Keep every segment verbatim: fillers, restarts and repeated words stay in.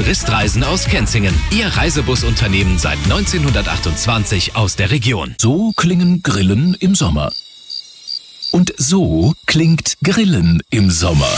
Touristreisen aus Kenzingen. Ihr Reisebusunternehmen seit neunzehnhundertachtundzwanzig aus der Region. So klingen Grillen im Sommer. Und so klingt Grillen im Sommer.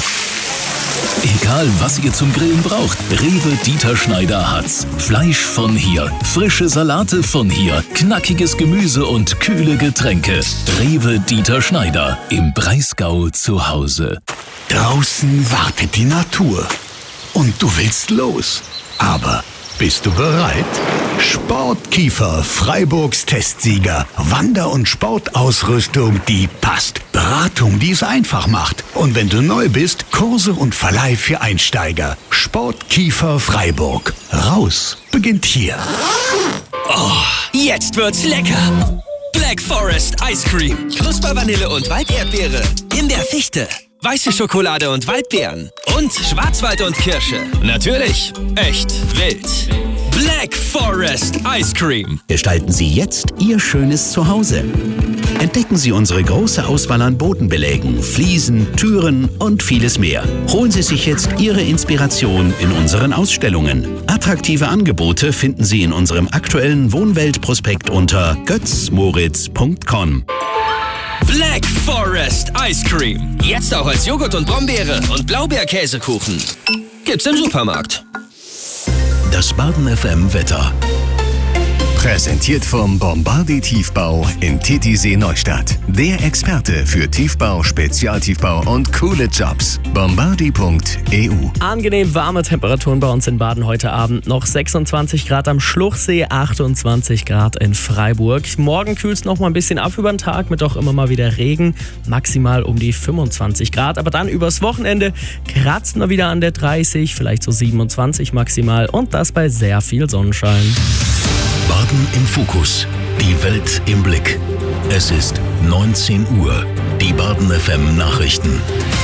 Egal, was ihr zum Grillen braucht, Rewe Dieter Schneider hat's. Fleisch von hier, frische Salate von hier, knackiges Gemüse und kühle Getränke. Rewe Dieter Schneider, im Breisgau zu Hause. Draußen wartet die Natur. Und du willst los. Aber bist du bereit? Sportkiefer, Freiburgs Testsieger. Wander- und Sportausrüstung, die passt. Beratung, die es einfach macht. Und wenn du neu bist, Kurse und Verleih für Einsteiger. Sportkiefer Freiburg. Raus beginnt hier. Oh, jetzt wird's lecker. Black Forest Ice Cream. Knuspervanille und Walderdbeere. In der Fichte. Weiße Schokolade und Waldbeeren. Und Schwarzwald und Kirsche. Natürlich echt wild. Black Forest Ice Cream. Gestalten Sie jetzt Ihr schönes Zuhause. Entdecken Sie unsere große Auswahl an Bodenbelägen, Fliesen, Türen und vieles mehr. Holen Sie sich jetzt Ihre Inspiration in unseren Ausstellungen. Attraktive Angebote finden Sie in unserem aktuellen Wohnwelt-Prospekt unter götz moritz punkt com. Black Forest Ice Cream. Jetzt auch als Joghurt und Brombeere und Blaubeerkäsekuchen. Gibt's im Supermarkt. Das Baden F M Wetter. Präsentiert vom Bombardier Tiefbau in Titisee Neustadt. Der Experte für Tiefbau, Spezialtiefbau und coole Jobs. bombardier punkt e u. Angenehm warme Temperaturen bei uns in Baden heute Abend. Noch sechsundzwanzig Grad am Schluchsee, achtundzwanzig Grad in Freiburg. Morgen kühlt es noch mal ein bisschen ab über den Tag mit auch immer mal wieder Regen. Maximal um die fünfundzwanzig Grad. Aber dann übers Wochenende kratzt man wieder an der dreißig, vielleicht so siebenundzwanzig maximal. Und das bei sehr viel Sonnenschein. Baden im Fokus. Die Welt im Blick. Es ist neunzehn Uhr. Die Baden F M Nachrichten.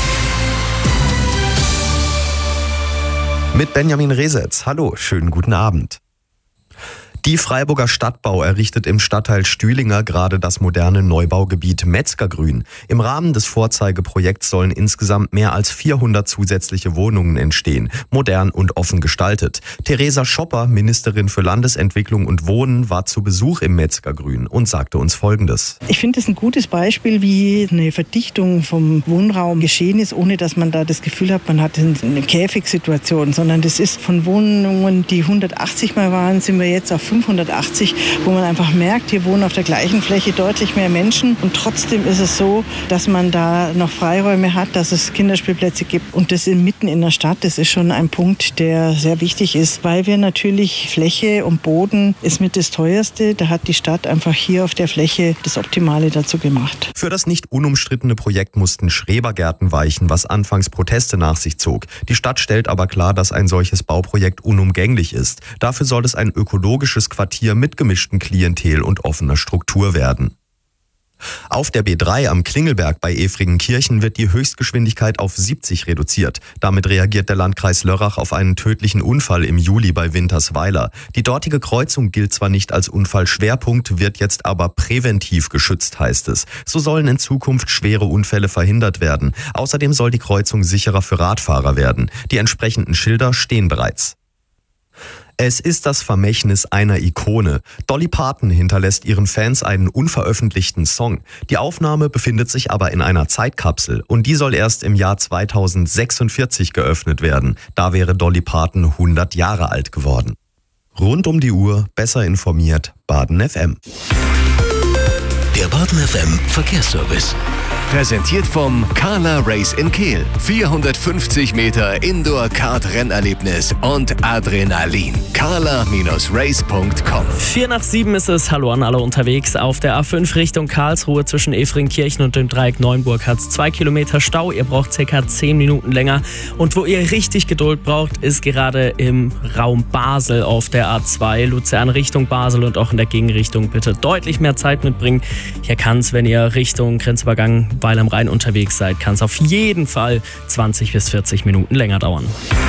Mit Benjamin Resetz. Hallo, schönen guten Abend. Die Freiburger Stadtbau errichtet im Stadtteil Stühlinger gerade das moderne Neubaugebiet Metzgergrün. Im Rahmen des Vorzeigeprojekts sollen insgesamt mehr als vierhundert zusätzliche Wohnungen entstehen, modern und offen gestaltet. Theresa Schopper, Ministerin für Landesentwicklung und Wohnen, war zu Besuch im Metzgergrün und sagte uns Folgendes. Ich finde es ein gutes Beispiel, wie eine Verdichtung vom Wohnraum geschehen ist, ohne dass man da das Gefühl hat, man hat eine Käfigsituation, sondern das ist von Wohnungen, die hundertachtzig mal waren, sind wir jetzt auf fünfhundertachtzig, wo man einfach merkt, hier wohnen auf der gleichen Fläche deutlich mehr Menschen und trotzdem ist es so, dass man da noch Freiräume hat, dass es Kinderspielplätze gibt und das mitten in der Stadt, das ist schon ein Punkt, der sehr wichtig ist, weil wir natürlich Fläche und Boden ist mit das Teuerste, da hat die Stadt einfach hier auf der Fläche das Optimale dazu gemacht. Für das nicht unumstrittene Projekt mussten Schrebergärten weichen, was anfangs Proteste nach sich zog. Die Stadt stellt aber klar, dass ein solches Bauprojekt unumgänglich ist. Dafür soll es ein ökologisches Quartier mit gemischtem Klientel und offener Struktur werden. Auf der B drei am Klingelberg bei Efringenkirchen wird die Höchstgeschwindigkeit auf siebzig reduziert. Damit reagiert der Landkreis Lörrach auf einen tödlichen Unfall im Juli bei Wintersweiler. Die dortige Kreuzung gilt zwar nicht als Unfallschwerpunkt, wird jetzt aber präventiv geschützt, heißt es. So sollen in Zukunft schwere Unfälle verhindert werden. Außerdem soll die Kreuzung sicherer für Radfahrer werden. Die entsprechenden Schilder stehen bereits. Es ist das Vermächtnis einer Ikone. Dolly Parton hinterlässt ihren Fans einen unveröffentlichten Song. Die Aufnahme befindet sich aber in einer Zeitkapsel und die soll erst im Jahr zweitausendsechsundvierzig geöffnet werden. Da wäre Dolly Parton hundert Jahre alt geworden. Rund um die Uhr, besser informiert, Baden F M. Der Baden F M Verkehrsservice. Präsentiert vom Carla Race in Kehl. vierhundertfünfzig Meter Indoor-Kart-Rennerlebnis und Adrenalin. carla race punkt com. Vier nach sieben ist es. Hallo an alle unterwegs. Auf der A fünf Richtung Karlsruhe zwischen Efringkirchen und dem Dreieck Neuenburg hat es zwei Kilometer Stau. Ihr braucht ca. zehn Minuten länger. Und wo ihr richtig Geduld braucht, ist gerade im Raum Basel auf der A zwei. Luzern Richtung Basel und auch in der Gegenrichtung bitte deutlich mehr Zeit mitbringen. Hier kann es, wenn ihr Richtung Grenzübergang Weil am Rhein unterwegs seid, kann es auf jeden Fall zwanzig bis vierzig Minuten länger dauern.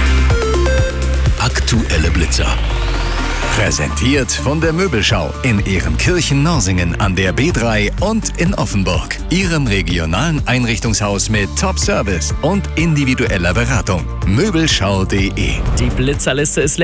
Aktuelle Blitzer. Präsentiert von der Möbelschau in Ehrenkirchen-Norsingen an der B drei und in Offenburg. Ihrem regionalen Einrichtungshaus mit Top-Service und individueller Beratung. Möbelschau punkt de. Die Blitzerliste ist